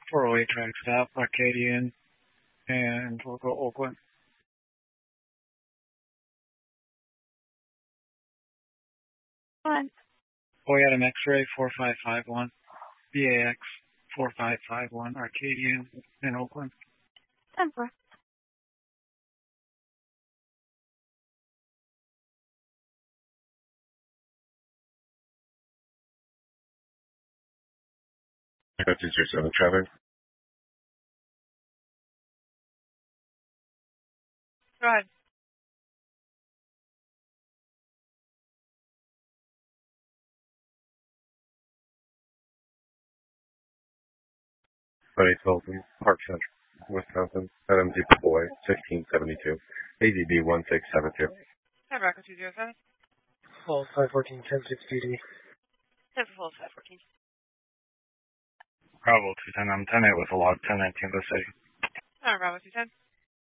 408 track stop, Arcadian, and we'll go Oakland. One. Boyetta X-ray 4551, BAX 4551, Arcadian, in Oakland. 10-4. Echo 207 traffic. Go ahead. Buddy Tolton, Park Central, Wisconsin, LMZ Boy 1672, AZB 1672. Have Echo 207. Full 514, 106 PD. 10 for full 514. Bravo 210, I'm 10-8 with a log 1019 the city. Bravo 210.